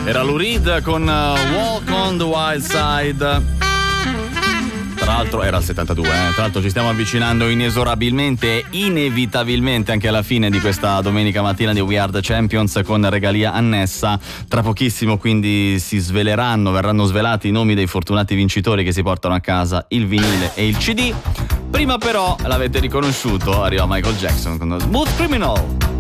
Era Lou Reed con Walk on the Wild Side. Tra l'altro era il 72, Tra l'altro ci stiamo avvicinando inesorabilmente, inevitabilmente anche alla fine di questa domenica mattina di We Are the Champions con regalia annessa. Tra pochissimo quindi verranno svelati i nomi dei fortunati vincitori che si portano a casa il vinile e il CD. Prima però, l'avete riconosciuto, arriva Michael Jackson con Smooth Criminal.